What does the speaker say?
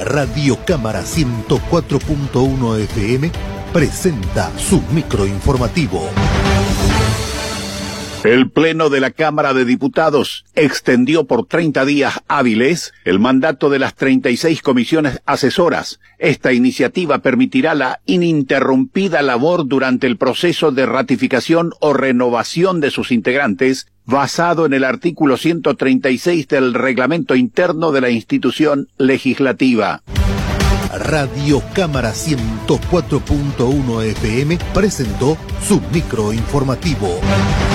Radio Cámara 104.1 FM presenta su microinformativo. El Pleno de la Cámara de Diputados extendió por 30 días hábiles el mandato de las 36 comisiones asesoras. Esta iniciativa permitirá la ininterrumpida labor durante el proceso de ratificación o renovación de sus integrantes, basado en el artículo 136 del Reglamento Interno de la institución legislativa. Radio Cámara 104.1 FM presentó su microinformativo.